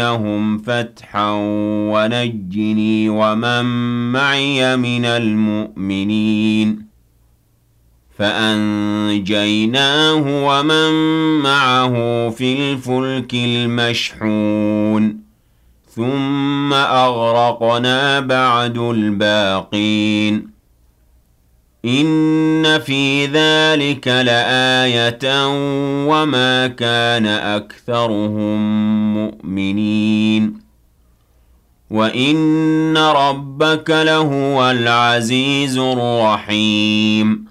لهم فتحا ونجني ومن معي من المؤمنين فأنجيناه ومن معه في الفلك المشحون ثم أغرقنا بعد الباقين إن في ذلك لآية وما كان أكثرهم مؤمنين وإن ربك لهو العزيز الرحيم